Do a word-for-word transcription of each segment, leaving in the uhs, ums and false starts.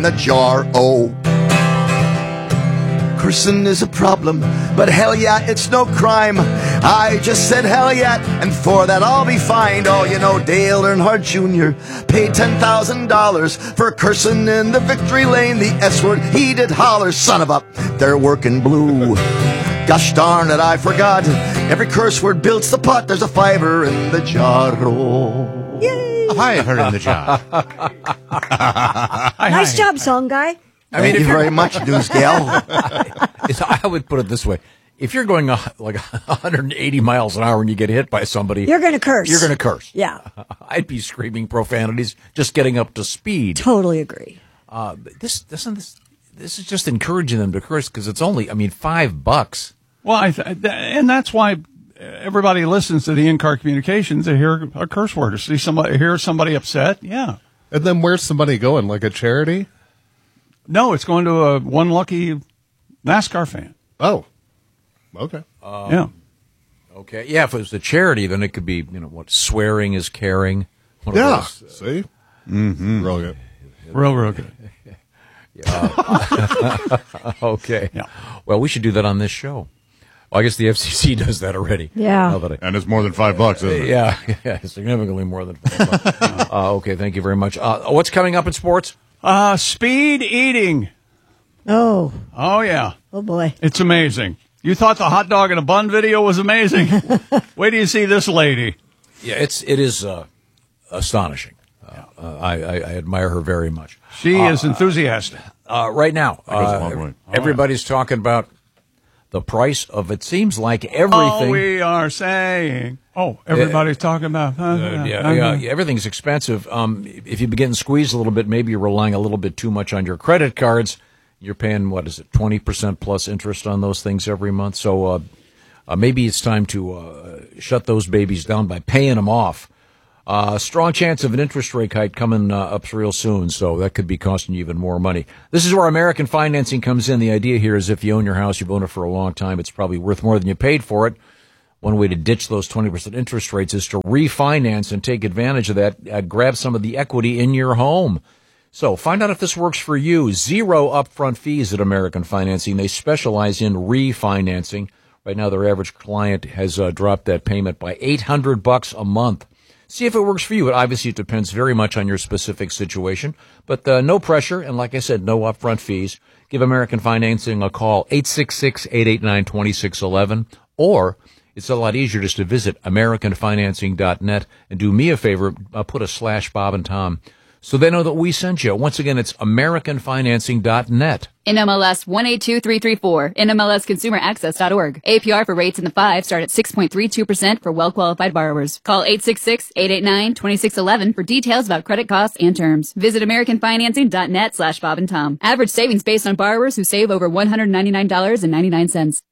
the jar. Oh, cursing is a problem, but hell yeah, it's no crime. I just said hell yeah, and for that I'll be fined. Oh, you know, Dale Earnhardt Junior paid ten thousand dollars for cursing in the victory lane. The S word he did holler, son of a, they're working blue. Gosh darn it, I forgot. Every curse word builds the pot. There's a fiver in the jar. Oh. Yay! A fiver in the jar. Nice job, song guy. I mean, Thank you very much, News Gal. I would put it this way. If you're going uh, like one hundred eighty miles an hour and you get hit by somebody, you're going to curse. You're going to curse. Yeah. I'd be screaming profanities just getting up to speed. Totally agree. Uh, this doesn't this this is just encouraging them to curse because it's only, I mean, five bucks. Well, I th- and that's why everybody listens to the in-car communications to hear a curse word or see somebody, hear somebody upset. Yeah. And then where's somebody going? Like a charity? No, it's going to a one lucky NASCAR fan. Oh, okay. Um, yeah. Okay. Yeah, if it was a charity, then it could be, you know, what, swearing is caring. One yeah. Those, uh, See? Mm-hmm. Real good. Real, real good. Yeah. Okay. Yeah. Well, we should do that on this show. Well, I guess the F C C does that already. Yeah. I, and it's more than five bucks, isn't it? Yeah. Yeah. Significantly more than five bucks. uh, okay. Thank you very much. Uh, what's coming up in sports? Uh, speed eating. Oh. Oh, yeah. Oh, boy. It's amazing. You thought the hot dog in a bun video was amazing? Wait till you see this lady. Yeah, it's, it is uh, astonishing. Uh, uh, I, I, I admire her very much. She uh, is enthusiastic. Uh, right now, uh, oh, everybody's yeah. talking about the price of, it seems like everything. All we are saying. Oh, everybody's uh, talking about. Uh, uh, yeah, uh, yeah, everything's expensive. Um, if you've been getting squeezed a little bit, maybe you're relying a little bit too much on your credit cards. You're paying, what is it, twenty percent plus interest on those things every month. So uh, uh, maybe it's time to uh, shut those babies down by paying them off. Uh, strong chance of an interest rate hike coming uh, up real soon, so that could be costing you even more money. This is where American Financing comes in. The idea here is if you own your house, you've owned it for a long time, it's probably worth more than you paid for it. One way to ditch those twenty percent interest rates is to refinance and take advantage of that. Uh, grab some of the equity in your home. So find out if this works for you. Zero upfront fees at American Financing. They specialize in refinancing. Right now, their average client has uh, dropped that payment by eight hundred bucks a month. See if it works for you. It obviously it depends very much on your specific situation, but uh, no pressure. And like I said, no upfront fees. Give American Financing a call, eight six six, eight eight nine, two six one one, or it's a lot easier just to visit American Financing dot net and do me a favor, uh, put a slash Bob and Tom so they know that we sent you. Once again, it's American Financing dot net. N M L S one eight two three three four, N M L S consumer access dot org. A P R for rates in the five start at six point three two percent for well-qualified borrowers. Call eight six six, eight eight nine, two six one one for details about credit costs and terms. Visit American Financing dot net slash Bob and Tom. Average savings based on borrowers who save over one hundred ninety-nine dollars and ninety-nine cents.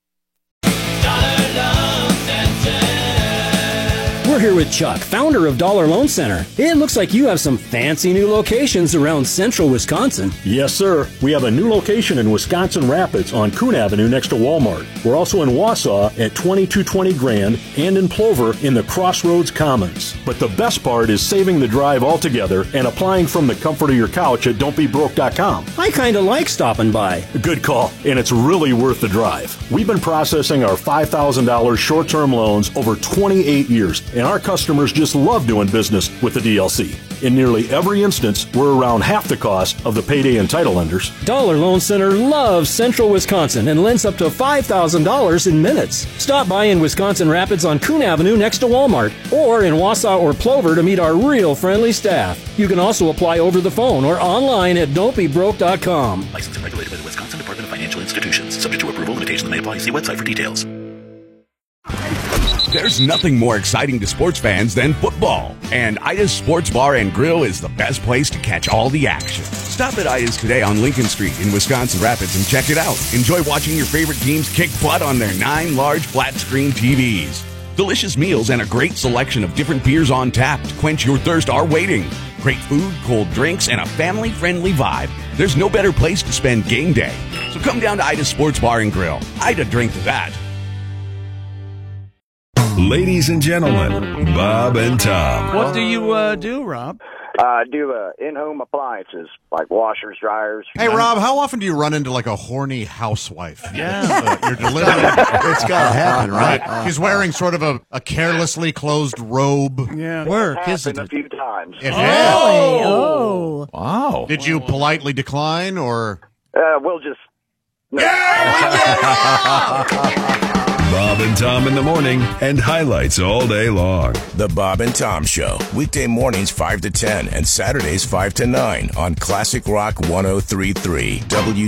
We're here with Chuck, founder of Dollar Loan Center. It looks like you have some fancy new locations around central Wisconsin. Yes, sir. We have a new location in Wisconsin Rapids on Coon Avenue next to Walmart. We're also in Wausau at twenty-two twenty Grand and in Plover in the Crossroads Commons. But the best part is saving the drive altogether and applying from the comfort of your couch at don't be broke dot com. I kind of like stopping by. Good call, and it's really worth the drive. We've been processing our five thousand dollars short-term loans over twenty-eight years, and our customers just love doing business with the D L C. In nearly every instance, we're around half the cost of the payday and title lenders. Dollar Loan Center loves central Wisconsin and lends up to five thousand dollars in minutes. Stop by in Wisconsin Rapids on Coon Avenue next to Walmart, or in Wausau or Plover to meet our real friendly staff. You can also apply over the phone or online at don't be broke dot com. Licensed and regulated by the Wisconsin Department of Financial Institutions. Subject to approval, limitations may apply. See website for details. There's nothing more exciting to sports fans than football, and Ida's Sports Bar and Grill is the best place to catch all the action. Stop at Ida's today on Lincoln Street in Wisconsin Rapids and check it out. Enjoy watching your favorite teams kick butt on their nine large flat-screen T Vs. Delicious meals and a great selection of different beers on tap to quench your thirst are waiting. Great food, cold drinks, and a family-friendly vibe. There's no better place to spend game day. So come down to Ida's Sports Bar and Grill. Ida drink to that. Ladies and gentlemen, Bob and Tom. What do you uh, do, Rob? I do uh, in-home appliances like washers, dryers. Hey, Rob, how often do you run into like a horny housewife? Yeah. Uh, you're delivering. It's got to happen, right? She's wearing sort of a, a carelessly closed robe. Yeah. Work, isn't it? A few times. It has? Oh. Wow. Did you politely decline or? Uh, we'll just. No. Bob and Tom in the morning and highlights all day long. The Bob and Tom Show, weekday mornings five to ten and Saturdays five to nine on Classic Rock one oh three point three W